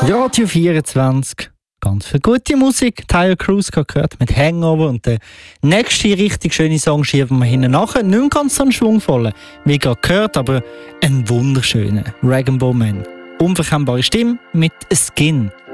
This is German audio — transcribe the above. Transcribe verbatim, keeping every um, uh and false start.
Radio vierundzwanzig. Ganz viel gute Musik. Tyler Cruz gehört mit Hangover und der nächste richtig schöne Song schieben wir hinten nachher. Nicht mehr ganz so einen schwungvollen, wie gerade gehört, aber ein wunderschöner Rag and Bone Man. Unverkennbare Stimme mit Skin.